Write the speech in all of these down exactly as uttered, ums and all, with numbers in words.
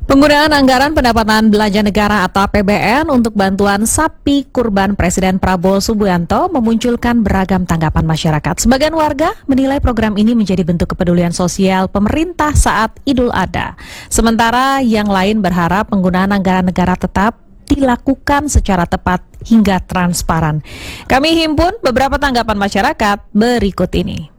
Penggunaan anggaran pendapatan belanja negara atau A P B N untuk bantuan sapi kurban Presiden Prabowo Subianto memunculkan beragam tanggapan masyarakat. Sebagian warga menilai program ini menjadi bentuk kepedulian sosial pemerintah saat Idul Adha. Sementara yang lain berharap penggunaan anggaran negara tetap dilakukan secara tepat hingga transparan. Kami himpun beberapa tanggapan masyarakat berikut ini.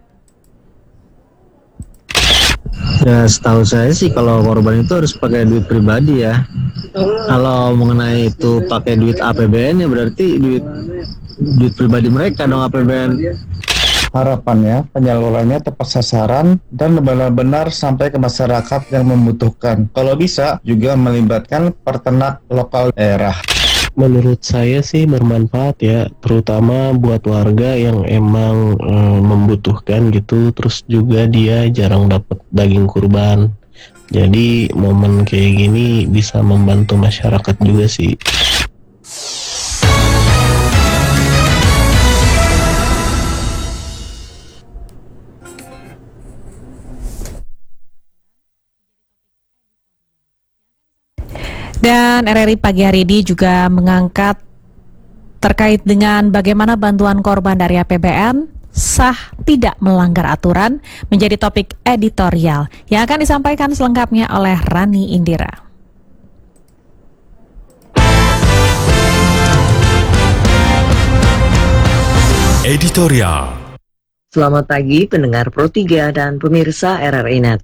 Ya, setahu saya sih kalau korban itu harus pakai duit pribadi ya. Kalau mengenai itu pakai duit A P B N ya berarti duit duit pribadi mereka dong A P B N. Harapannya penyalurannya tepat sasaran dan benar-benar sampai ke masyarakat yang membutuhkan. Kalau bisa juga melibatkan peternak lokal daerah. Menurut saya sih bermanfaat ya, terutama buat warga yang emang e, membutuhkan gitu, terus juga dia jarang dapat daging kurban. Jadi momen kayak gini bisa membantu masyarakat juga sih. Dan R R I pagi hari ini juga mengangkat terkait dengan bagaimana bantuan korban dari A P B N sah tidak melanggar aturan menjadi topik editorial yang akan disampaikan selengkapnya oleh Rani Indira. Editorial. Selamat pagi pendengar Pro tiga dan pemirsa R R I Net.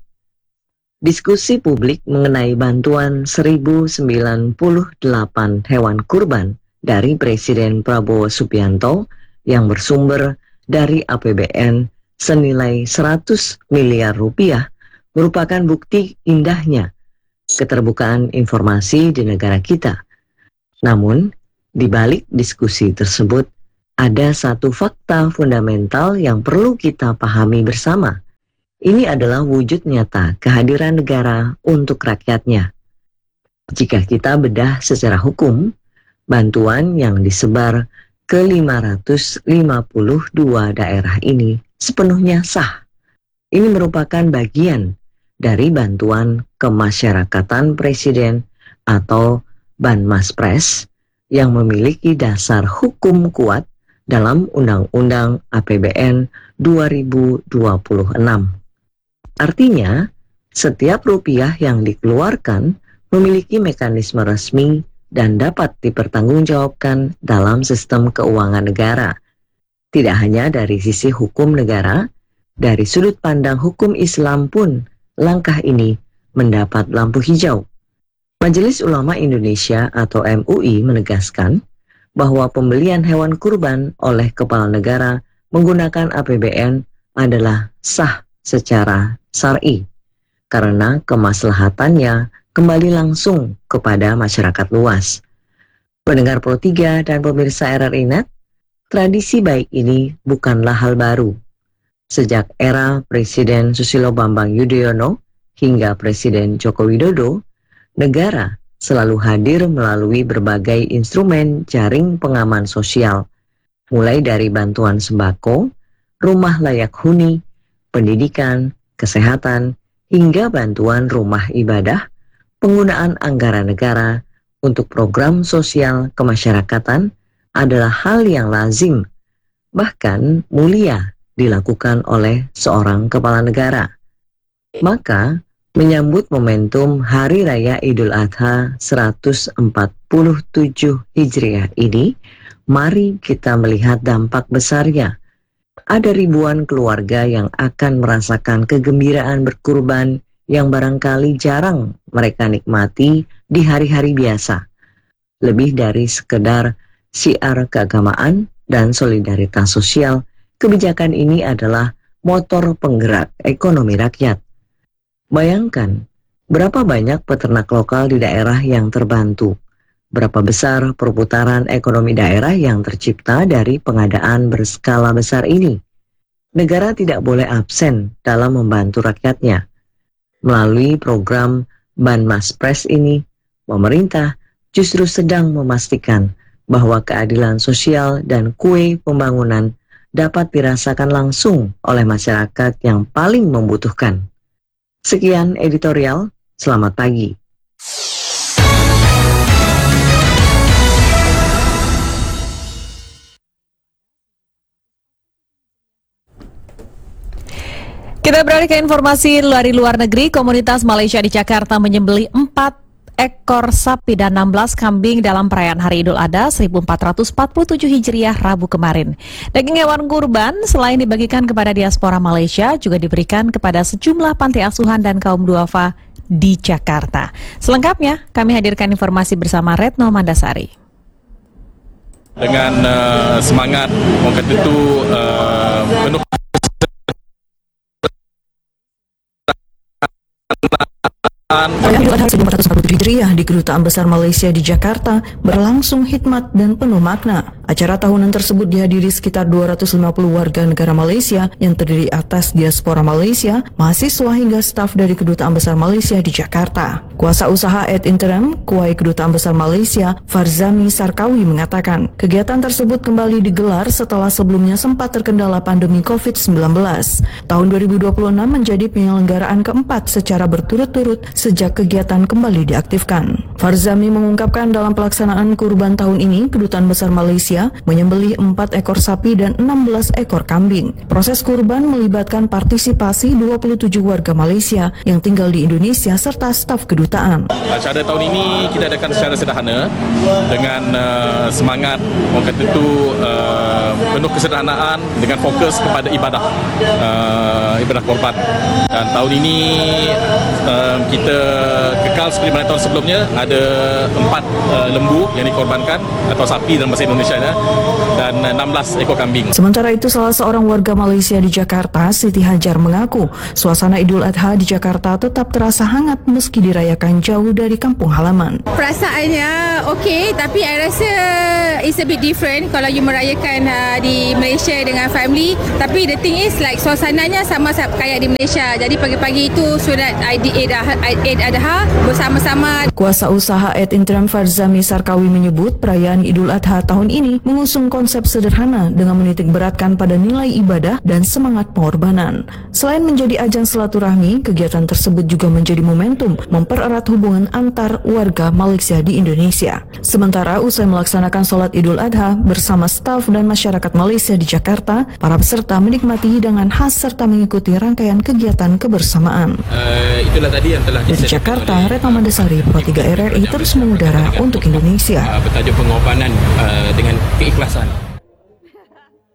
Diskusi publik mengenai bantuan seribu sembilan puluh delapan hewan kurban dari Presiden Prabowo Subianto yang bersumber dari A P B N senilai seratus miliar rupiah merupakan bukti indahnya keterbukaan informasi di negara kita. Namun, di balik diskusi tersebut ada satu fakta fundamental yang perlu kita pahami bersama. Ini adalah wujud nyata kehadiran negara untuk rakyatnya. Jika kita bedah secara hukum, bantuan yang disebar ke lima ratus lima puluh dua daerah ini sepenuhnya sah. Ini merupakan bagian dari bantuan kemasyarakatan Presiden atau Banmaspres yang memiliki dasar hukum kuat dalam Undang-Undang A P B N dua ribu dua puluh enam. Artinya, setiap rupiah yang dikeluarkan memiliki mekanisme resmi dan dapat dipertanggungjawabkan dalam sistem keuangan negara. Tidak hanya dari sisi hukum negara, dari sudut pandang hukum Islam pun langkah ini mendapat lampu hijau. Majelis Ulama Indonesia atau M U I menegaskan bahwa pembelian hewan kurban oleh kepala negara menggunakan A P B N adalah sah secara syar'i karena kemaslahatannya kembali langsung kepada masyarakat luas. Pendengar Pro tiga dan pemirsa R R I Net, tradisi baik ini bukanlah hal baru. Sejak era Presiden Susilo Bambang Yudhoyono hingga Presiden Joko Widodo, negara selalu hadir melalui berbagai instrumen jaring pengaman sosial, mulai dari bantuan sembako, rumah layak huni, pendidikan, kesehatan, hingga bantuan rumah ibadah. Penggunaan anggaran negara untuk program sosial kemasyarakatan adalah hal yang lazim, bahkan mulia dilakukan oleh seorang kepala negara. Maka, menyambut momentum Hari Raya Idul Adha seratus empat puluh tujuh Hijriah ini, mari kita melihat dampak besarnya. Ada ribuan keluarga yang akan merasakan kegembiraan berkurban yang barangkali jarang mereka nikmati di hari-hari biasa. Lebih dari sekedar syiar keagamaan dan solidaritas sosial, kebijakan ini adalah motor penggerak ekonomi rakyat. Bayangkan, berapa banyak peternak lokal di daerah yang terbantu? Berapa besar perputaran ekonomi daerah yang tercipta dari pengadaan berskala besar ini? Negara tidak boleh absen dalam membantu rakyatnya. Melalui program Banmaspres ini, pemerintah justru sedang memastikan bahwa keadilan sosial dan kue pembangunan dapat dirasakan langsung oleh masyarakat yang paling membutuhkan. Sekian editorial, selamat pagi. Kita beralih ke informasi dari luar negeri. Komunitas Malaysia di Jakarta menyembelih empat ekor sapi dan enam belas kambing dalam perayaan Hari Idul Adha seribu empat ratus empat puluh tujuh Hijriah Rabu kemarin. Daging hewan kurban selain dibagikan kepada diaspora Malaysia juga diberikan kepada sejumlah panti asuhan dan kaum duafa di Jakarta. Selengkapnya kami hadirkan informasi bersama Retno Mandasari. Dengan uh, semangat orang kata itu uh, penuh Perayaan Idul Adha seribu empat ratus empat puluh tujuh Hijriah di Kedutaan Besar Malaysia di Jakarta berlangsung hikmat dan penuh makna. Acara tahunan tersebut dihadiri sekitar dua ratus lima puluh warga negara Malaysia yang terdiri atas diaspora Malaysia, mahasiswa hingga staf dari Kedutaan Besar Malaysia di Jakarta. Kuasa usaha ad interim Kuai Kedutaan Besar Malaysia, Farzami Sarkawi mengatakan, kegiatan tersebut kembali digelar setelah sebelumnya sempat terkendala pandemi covid sembilan belas. Tahun dua ribu dua puluh enam menjadi penyelenggaraan keempat secara berturut-turut sejak kegiatan kembali diaktifkan. Farzami mengungkapkan dalam pelaksanaan kurban tahun ini, Kedutaan Besar Malaysia menyembelih empat ekor sapi dan enam belas ekor kambing. Proses kurban melibatkan partisipasi dua puluh tujuh warga Malaysia yang tinggal di Indonesia serta staf kedutaan. acara tahun ini kita adakan secara sederhana dengan uh, semangat orang kata itu uh, penuh kesederhanaan dengan fokus kepada ibadah uh, ibadah korban. Dan tahun ini uh, kita kekal seperti mana tahun sebelumnya, ada empat uh, lembu yang dikorbankan atau sapi dalam bahasa Indonesia dan enam belas ekor kambing. Sementara itu, salah seorang warga Malaysia di Jakarta, Siti Hajar, mengaku suasana Idul Adha di Jakarta tetap terasa hangat meski dirayakan jauh dari kampung halaman. Perasaannya okey, tapi I rasa it's a bit different kalau you merayakan uh, di Malaysia dengan family. Tapi the thing is like suasananya sama kayak di Malaysia. Jadi pagi-pagi itu sunat Eid Adha bersama-sama. Kuasa usaha ad interim Farzami Sarkawi menyebut perayaan Idul Adha tahun ini mengusung konsep sederhana dengan menitik beratkan pada nilai ibadah dan semangat pengorbanan. Selain menjadi ajang silaturahmi, kegiatan tersebut juga menjadi momentum mempererat hubungan antar warga Malaysia di Indonesia. Sementara usai melaksanakan sholat Idul Adha bersama staf dan masyarakat Malaysia di Jakarta, para peserta menikmati hidangan khas serta mengikuti rangkaian kegiatan kebersamaan. Uh, itulah tadi yang telah Dari Jakarta, Retno Mandasari, Pro tiga R R I terus mengudara untuk Indonesia. Uh, bertajuk pengorbanan uh, dengan keikhlasan.